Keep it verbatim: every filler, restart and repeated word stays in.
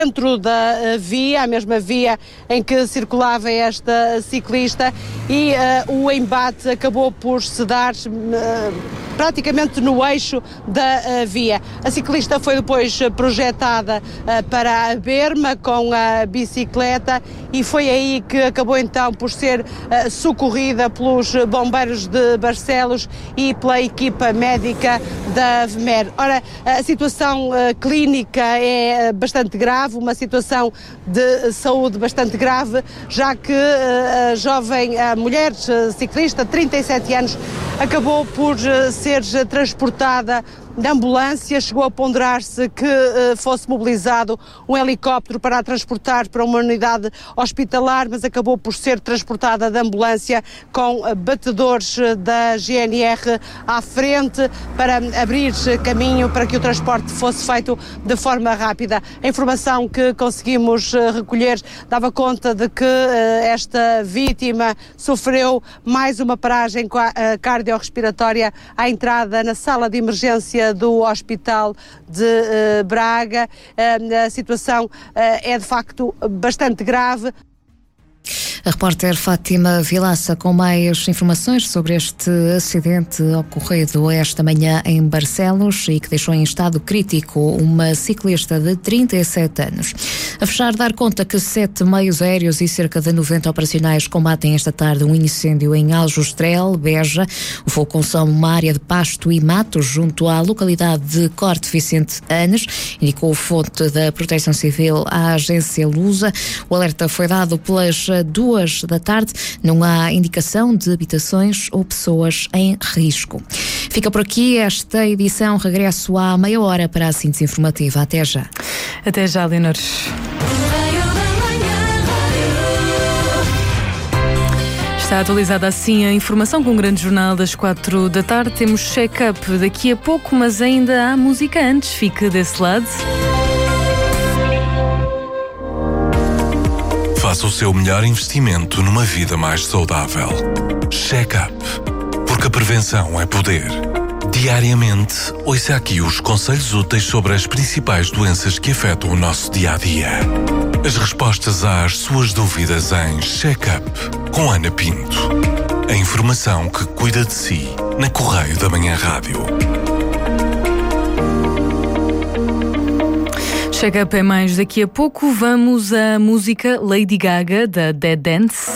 dentro da via, a mesma via em que circulava esta ciclista, e uh, o embate acabou por se dar uh, praticamente no eixo da uh, via. A ciclista foi depois projetada uh, para a berma com a bicicleta e foi aí que acabou então por ser uh, socorrida pelos bombeiros de Barcelos e pela equipa médica da V M E R. Ora, a situação uh, clínica é bastante grave, uma situação de saúde bastante grave, já que uh, a jovem, a mulher a ciclista, trinta e sete anos, acabou por uh, ser transportada de ambulância. Chegou a ponderar-se que uh, fosse mobilizado um helicóptero para a transportar para uma unidade hospitalar, mas acabou por ser transportada de ambulância com uh, batedores uh, da G N R à frente para abrir caminho para que o transporte fosse feito de forma rápida. A informação que conseguimos uh, recolher dava conta de que uh, esta vítima sofreu mais uma paragem uh, cardiorrespiratória à entrada na sala de emergência do Hospital de uh, Braga. Uh, a situação uh, é de facto bastante grave. A repórter Fátima Vilaça com mais informações sobre este acidente ocorrido esta manhã em Barcelos e que deixou em estado crítico uma ciclista de trinta e sete anos. A fechar, dar conta que sete meios aéreos e cerca de noventa operacionais combatem esta tarde um incêndio em Aljustrel, Beja. O fogo consome uma área de pasto e matos junto à localidade de Corte Vicente Anes, indicou fonte da Proteção Civil à agência Lusa. O alerta foi dado pelas duas da tarde. Não há indicação de habitações ou pessoas em risco. Fica por aqui esta edição. Regresso à meia hora para a síntese informativa. Até já. Até já, Leonor. Está atualizada assim a informação com o grande jornal das quatro da tarde. Temos check-up daqui a pouco, mas ainda há música antes. Fique desse lado. Faça o seu melhor investimento numa vida mais saudável. Check-up. Porque a prevenção é poder. Diariamente, ouça aqui os conselhos úteis sobre as principais doenças que afetam o nosso dia-a-dia. As respostas às suas dúvidas em Check-up com Ana Pinto. A informação que cuida de si na Correio da Manhã Rádio. Check-up é mais daqui a pouco. Vamos à música Lady Gaga, da Dead Dance.